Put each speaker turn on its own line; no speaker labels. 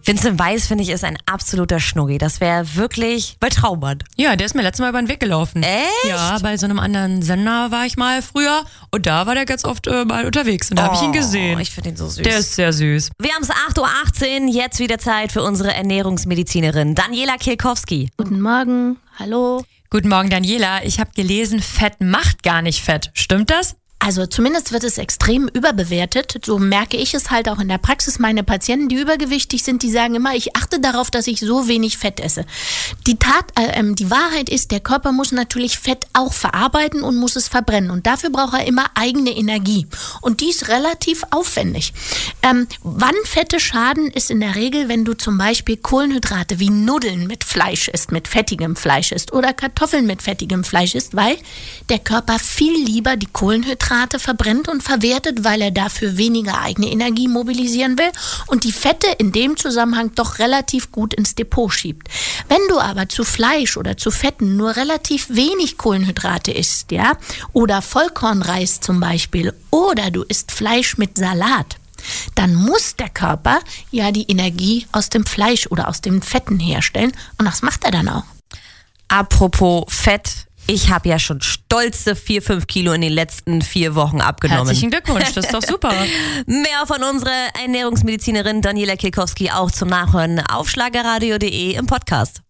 Vincent Weiss, finde ich, ist ein absoluter Schnuggi. Das wäre wirklich beträubernd.
Ja, der ist mir letztes Mal über den Weg gelaufen.
Echt?
Ja, bei so einem anderen Sender war ich mal früher und da war der ganz oft mal unterwegs und da habe ich ihn gesehen.
Ich finde ihn so süß.
Der ist sehr süß.
Wir haben es 8.18 Uhr, jetzt wieder Zeit für unsere Ernährungsmedizinerin Daniela Kielkowski.
Guten Morgen, hallo.
Guten Morgen, Daniela. Ich habe gelesen, Fett macht gar nicht fett. Stimmt das?
Also zumindest wird es extrem überbewertet. So merke ich es halt auch in der Praxis. Meine Patienten, die übergewichtig sind, die sagen immer, ich achte darauf, dass ich so wenig Fett esse. Die Wahrheit ist, der Körper muss natürlich Fett auch verarbeiten und muss es verbrennen. Und dafür braucht er immer eigene Energie. Und die ist relativ aufwendig. Wann Fette schaden, ist in der Regel, wenn du zum Beispiel Kohlenhydrate wie Nudeln mit Fleisch isst, mit fettigem Fleisch isst oder Kartoffeln mit fettigem Fleisch isst, weil der Körper viel lieber die Kohlenhydrate verbrennt und verwertet, weil er dafür weniger eigene Energie mobilisieren will und die Fette in dem Zusammenhang doch relativ gut ins Depot schiebt. Wenn du aber zu Fleisch oder zu Fetten nur relativ wenig Kohlenhydrate isst, ja, oder Vollkornreis zum Beispiel, oder du isst Fleisch mit Salat, dann muss der Körper ja die Energie aus dem Fleisch oder aus den Fetten herstellen und das macht er dann auch.
Apropos Fett. Ich habe ja schon stolze 4-5 Kilo in den letzten 4 Wochen abgenommen.
Herzlichen Glückwunsch, das ist doch super.
Mehr von unserer Ernährungsmedizinerin Daniela Kielkowski auch zum Nachhören auf schlagerradio.de im Podcast.